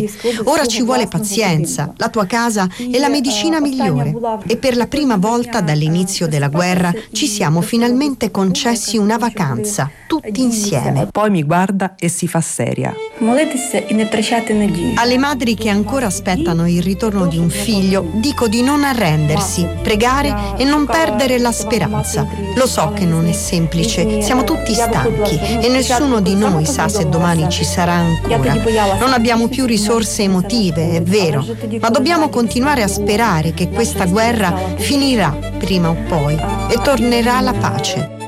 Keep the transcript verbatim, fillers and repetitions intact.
male. Ora ci vuole pazienza, la tua casa è la medicina migliore. E per la prima volta dall'inizio della guerra ci siamo finalmente concessi una vacanza, tutti insieme. Poi mi guarda e si fa seria. Alle madri che ancora aspettano il ritorno di un figlio, dico di non arrendersi, pregare e non perdere la speranza. Lo so che non è semplice, siamo tutti stanchi e nessuno di noi sa se domani ci sarà ancora. Non abbiamo più risorse emotive, è vero, ma dobbiamo continuare a sperare che questa guerra finirà prima o poi e tornerà la pace.